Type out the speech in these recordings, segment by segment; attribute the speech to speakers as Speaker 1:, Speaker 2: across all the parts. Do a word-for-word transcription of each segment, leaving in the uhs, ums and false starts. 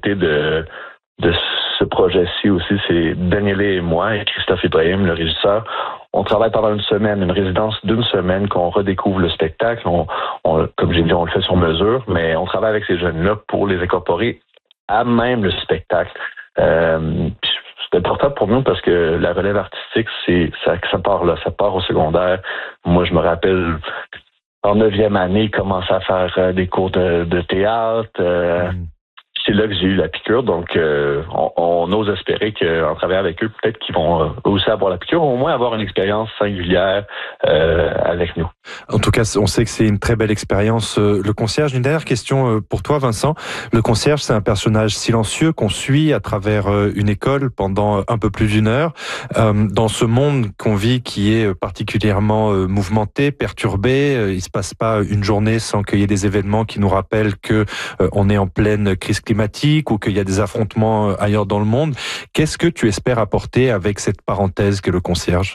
Speaker 1: côté de, de ce projet-ci aussi, c'est Daniele et moi, et Christophe Ibrahim, le régisseur. On travaille pendant une semaine, une résidence d'une semaine, qu'on redécouvre le spectacle. On, on, comme j'ai dit, on le fait sur mesure, mais on travaille avec ces jeunes-là pour les incorporer à même le spectacle. Euh, c'est important pour nous parce que la relève artistique, c'est ça, ça part là, ça part au secondaire. Moi, je me rappelle, en neuvième année, commencer à faire euh, des cours de, de théâtre. Euh, mm. C'est là que j'ai eu la piqûre, donc euh, on, on ose espérer qu'en travaillant avec eux, peut-être qu'ils vont euh, aussi avoir la piqûre, au moins avoir une expérience singulière euh, avec nous.
Speaker 2: En tout cas, on sait que c'est une très belle expérience. Le concierge, une dernière question pour toi, Vincent. Le concierge, c'est un personnage silencieux qu'on suit à travers une école pendant un peu plus d'une heure. Dans ce monde qu'on vit qui est particulièrement mouvementé, perturbé, il se passe pas une journée sans qu'il y ait des événements qui nous rappellent que on est en pleine crise climatique ou qu'il y a des affrontements ailleurs dans le monde. Qu'est-ce que tu espères apporter avec cette parenthèse qu'est le concierge?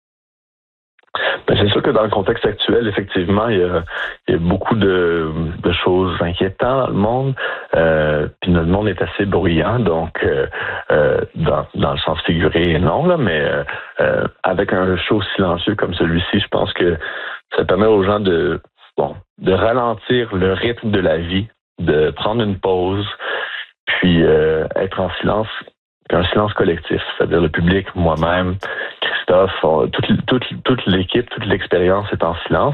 Speaker 1: Ben, c'est sûr que dans le contexte actuel, effectivement, il y a, il y a beaucoup de, de choses inquiétantes dans le monde. Euh, puis notre monde est assez bruyant, donc euh, euh, dans, dans le sens figuré, non, là, mais euh, avec un show silencieux comme celui-ci, je pense que ça permet aux gens de bon de ralentir le rythme de la vie, de prendre une pause, puis euh, être en silence, un silence collectif, c'est-à-dire le public, moi-même, Christophe, on, toute, toute, toute l'équipe, toute l'expérience est en silence.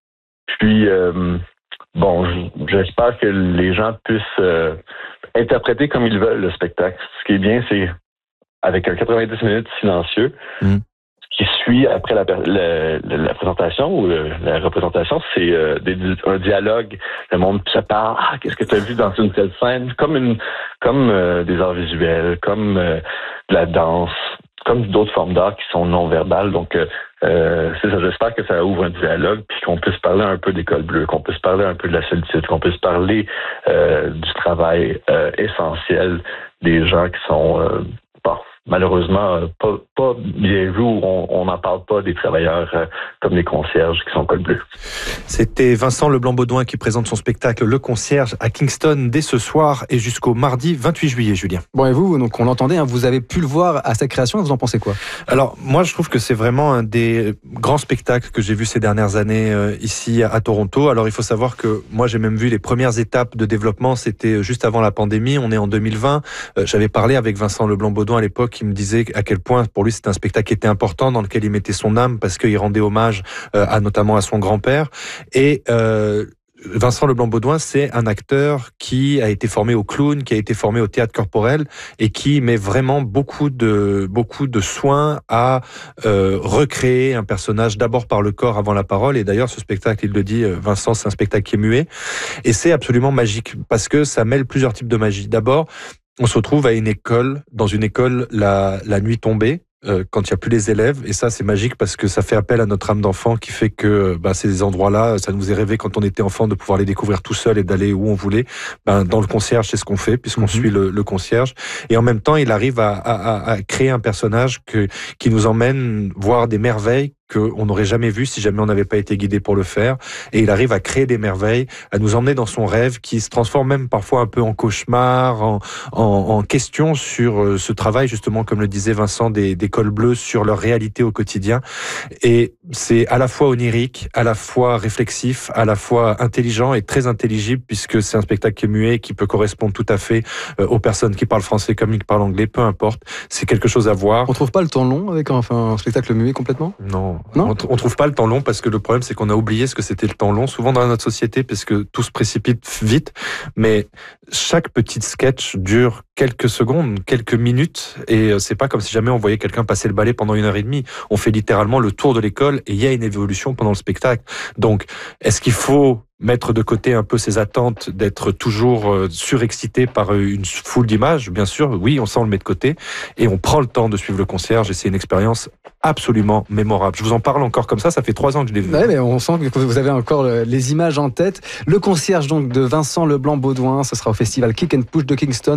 Speaker 1: Puis, euh, bon, j'espère que les gens puissent euh, interpréter comme ils veulent le spectacle. Ce qui est bien, c'est avec un quatre-vingt-dix minutes silencieux, mmh. qui suit après la, la, la, la présentation ou le, la représentation, c'est euh, des, un dialogue. Le monde se parle. Ah, qu'est-ce que tu as vu dans une telle scène? Comme une, comme euh, des arts visuels, comme euh, de la danse, comme d'autres formes d'art qui sont non verbales. Donc, euh, c'est ça. J'espère que ça ouvre un dialogue, puis qu'on puisse parler un peu d'école bleue, qu'on puisse parler un peu de la solitude, qu'on puisse parler euh, du travail euh, essentiel des gens qui sont euh, bon. Malheureusement, pas, pas bien vu, on n'en parle pas des travailleurs euh, comme les concierges qui sont col bleu.
Speaker 2: C'était Vincent Leblanc-Baudouin qui présente son spectacle Le Concierge à Kingston dès ce soir et jusqu'au mardi vingt-huit juillet, Julien.
Speaker 3: Bon, et vous, donc on l'entendait, hein, vous avez pu le voir à sa création, vous en pensez quoi?
Speaker 2: Alors, moi je trouve que c'est vraiment un des grands spectacles que j'ai vu ces dernières années euh, ici à Toronto. Alors il faut savoir que moi j'ai même vu les premières étapes de développement, c'était juste avant la pandémie, on est en deux mille vingt. Euh, j'avais parlé avec Vincent Leblanc-Baudouin à l'époque, qui me disait à quel point pour lui c'était un spectacle qui était important, dans lequel il mettait son âme parce qu'il rendait hommage euh, à notamment à son grand-père. Et euh, Vincent Leblanc-Baudouin, c'est un acteur qui a été formé au clown, qui a été formé au théâtre corporel et qui met vraiment beaucoup de beaucoup de soins à euh, recréer un personnage d'abord par le corps avant la parole. Et d'ailleurs, ce spectacle, il le dit, Vincent, c'est un spectacle qui est muet et c'est absolument magique parce que ça mêle plusieurs types de magie. D'abord, on se retrouve à une école, dans une école la, la nuit tombée, euh, quand il n'y a plus les élèves. Et ça, c'est magique parce que ça fait appel à notre âme d'enfant qui fait que bah, ces endroits-là, ça nous est rêvé quand on était enfant de pouvoir les découvrir tout seul et d'aller où on voulait. Ben, dans le concierge, c'est ce qu'on fait puisqu'on mmh. suit le, le concierge. Et en même temps, il arrive à, à, à créer un personnage que, qui nous emmène voir des merveilles qu'on n'aurait jamais vu si jamais on n'avait pas été guidé pour le faire. Et il arrive à créer des merveilles, à nous emmener dans son rêve qui se transforme même parfois un peu en cauchemar, en, en, en question sur ce travail, justement, comme le disait Vincent, des, des cols bleus sur leur réalité au quotidien. Et c'est à la fois onirique, à la fois réflexif, à la fois intelligent et très intelligible puisque c'est un spectacle qui est muet, qui peut correspondre tout à fait aux personnes qui parlent français comme qui parlent anglais, peu importe. C'est quelque chose à voir.
Speaker 3: On trouve pas le temps long avec un, enfin, un spectacle muet complètement?
Speaker 2: Non. Non on, on trouve pas le temps long parce que le problème c'est qu'on a oublié ce que c'était le temps long souvent dans notre société parce que tout se précipite vite, mais chaque petite sketch dure quelques secondes, quelques minutes et c'est pas comme si jamais on voyait quelqu'un passer le balai pendant une heure et demie. On fait littéralement le tour de l'école et il y a une évolution pendant le spectacle. Donc, est-ce qu'il faut mettre de côté un peu ses attentes d'être toujours euh, surexcité par une foule d'images? Bien sûr, oui, on s'en le met de côté et on prend le temps de suivre le concierge et c'est une expérience absolument mémorable. Je vous en parle encore comme ça, ça fait trois ans que je l'ai vu.
Speaker 3: Ouais, mais on sent que vous avez encore les images en tête. Le concierge donc de Vincent Leblanc-Baudouin, ce sera au festival Kick and Push de Kingston dès ce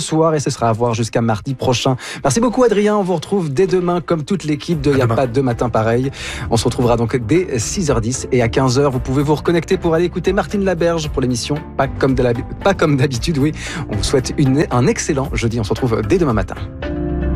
Speaker 3: soir et ce sera à voir jusqu'à mardi prochain. Merci beaucoup Adrien, on vous retrouve dès demain comme toute l'équipe de Il n'y a pas deux matins pareils. On se retrouvera donc dès six heures dix et à quinze heures, vous pouvez vous reconnecter pour aller écouter Martine Laberge pour l'émission Pas comme de la... pas comme d'habitude, oui. On vous souhaite une... un excellent jeudi, on se retrouve dès demain matin.